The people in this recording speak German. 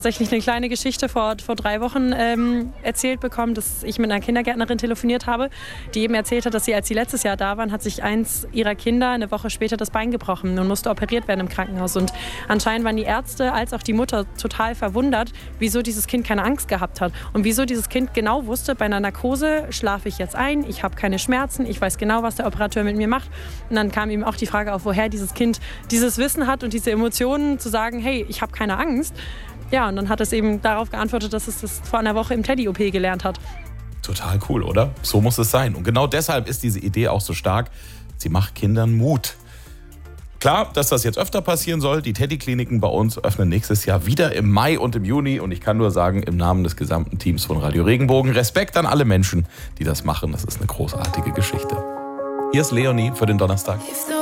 Tatsächlich eine kleine Geschichte vor 3 Wochen erzählt bekommen, dass ich mit einer Kindergärtnerin telefoniert habe, die eben erzählt hat, dass sie, als sie letztes Jahr da waren, hat sich eins ihrer Kinder eine Woche später das Bein gebrochen und musste operiert werden im Krankenhaus. Und anscheinend waren die Ärzte als auch die Mutter total verwundert, wieso dieses Kind keine Angst gehabt hat und wieso dieses Kind genau wusste, bei einer Narkose schlafe ich jetzt ein, ich habe keine Schmerzen, ich weiß genau, was der Operateur mit mir macht. Und dann kam eben auch die Frage auf, woher dieses Kind dieses Wissen hat und diese Emotionen zu sagen, hey, ich habe keine Angst. Ja, und dann hat es eben darauf geantwortet, dass es das vor einer Woche im Teddy-OP gelernt hat. Total cool, oder? So muss es sein. Und genau deshalb ist diese Idee auch so stark. Sie macht Kindern Mut. Klar, dass das jetzt öfter passieren soll. Die Teddy-Kliniken bei uns öffnen nächstes Jahr wieder im Mai und im Juni. Und ich kann nur sagen, im Namen des gesamten Teams von Radio Regenbogen, Respekt an alle Menschen, die das machen. Das ist eine großartige Geschichte. Hier ist Leonie für den Donnerstag.